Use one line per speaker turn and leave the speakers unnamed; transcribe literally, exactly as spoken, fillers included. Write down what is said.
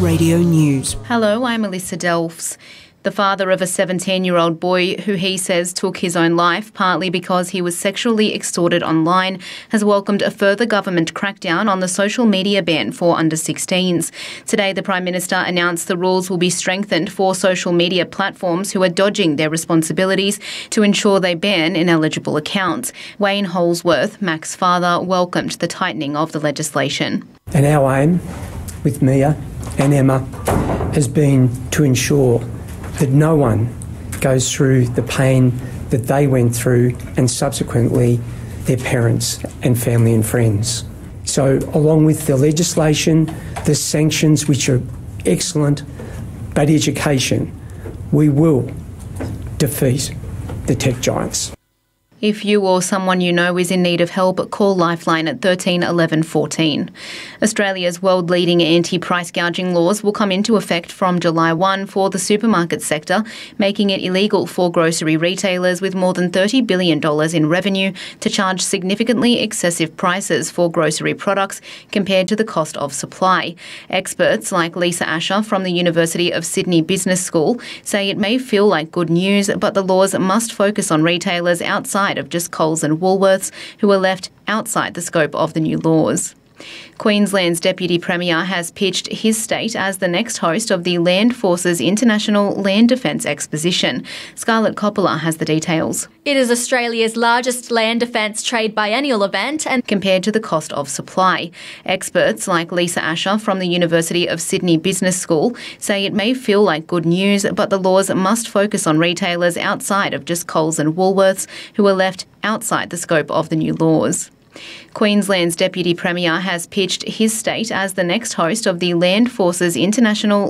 Radio News.
Hello, I'm Alyssa Delfs. The father of a seventeen-year-old boy who he says took his own life partly because he was sexually extorted online has welcomed a further government crackdown on the social media ban for under sixteens. Today, the Prime Minister announced the rules will be strengthened for social media platforms who are dodging their responsibilities to ensure they ban ineligible accounts. Wayne Holsworth, Mac's father, welcomed the tightening of the legislation.
And our aim with Mia and Emma has been to ensure that no one goes through the pain that they went through and subsequently their parents and family and friends. So along with the legislation, the sanctions, which are excellent, but education, we will defeat the tech giants.
If you or someone you know is in need of help, call Lifeline at thirteen eleven fourteen. Australia's world-leading anti-price gouging laws will come into effect from July first for the supermarket sector, making it illegal for grocery retailers with more than thirty billion dollars in revenue to charge significantly excessive prices for grocery products compared to the cost of supply. Experts like Lisa Asher from the University of Sydney Business School say it may feel like good news, but the laws must focus on retailers outside of just Coles and Woolworths, who are left outside the scope of the new laws. Queensland's Deputy Premier has pitched his state as the next host of the Land Forces International Land Defence Exposition. Scarlett Coppola has the details.
It is Australia's largest land defence trade biennial event and
compared to the cost of supply. Experts like Lisa Asher from the University of Sydney Business School say it may feel like good news, but the laws must focus on retailers outside of just Coles and Woolworths, who are left outside the scope of the new laws. Queensland's Deputy Premier has pitched his state as the next host of the Land Forces International